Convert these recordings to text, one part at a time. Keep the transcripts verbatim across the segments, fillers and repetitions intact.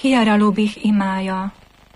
Hiera Lubich imája.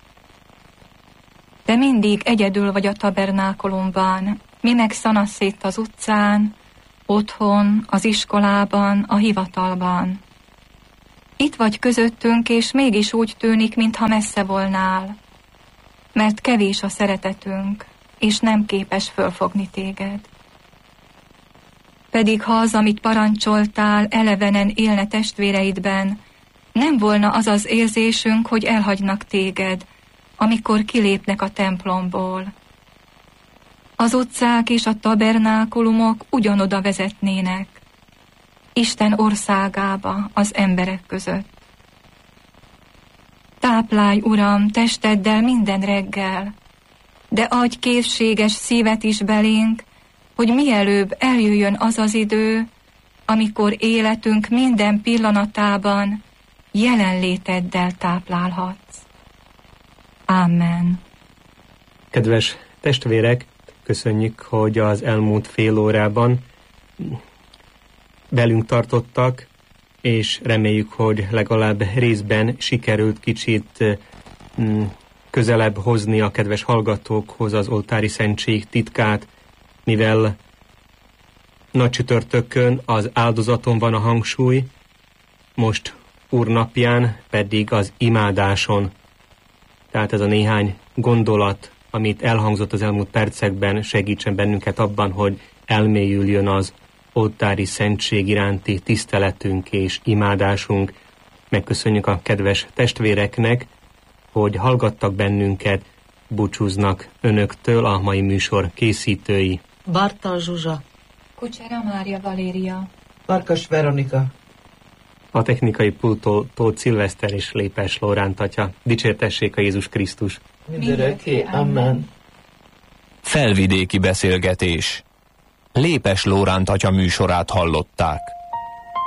De mindig egyedül vagy a tabernákolumban, mi meg szanasz itt az utcán, otthon, az iskolában, a hivatalban. Itt vagy közöttünk, és mégis úgy tűnik, mintha messze volnál, mert kevés a szeretetünk, és nem képes fölfogni téged. Pedig ha az, amit parancsoltál, elevenen élne testvéreidben, nem volna az az érzésünk, hogy elhagynak téged, amikor kilépnek a templomból. Az utcák és a tabernákulumok ugyanoda vezetnének, Isten országába az emberek között. Táplálj, Uram, testeddel minden reggel, de adj készséges szívet is belénk, hogy mielőbb eljöjjön az az idő, amikor életünk minden pillanatában jelenléteddel táplálhatsz. Amen. Kedves testvérek, köszönjük, hogy az elmúlt fél órában velünk tartottak, és reméljük, hogy legalább részben sikerült kicsit közelebb hozni a kedves hallgatókhoz az oltári szentség titkát, mivel nagy csütörtökön az áldozaton van a hangsúly, most úrnapján pedig az imádáson. Tehát ez a néhány gondolat, amit elhangzott az elmúlt percekben, segítsen bennünket abban, hogy elmélyüljön az oltári szentség iránti tiszteletünk és imádásunk. Megköszönjük a kedves testvéreknek, hogy hallgattak bennünket, búcsúznak önöktől a mai műsor készítői. Bartal Zsuzsa, Kucsera Mária Valéria, Farkas Veronika. A technikai pulttól Tóth Szilveszter és Lépes Lóránt atya. Dicsértessék a Jézus Krisztus! Mindörökké, amen. Felvidéki beszélgetés. Lépes Lóránt atya műsorát hallották.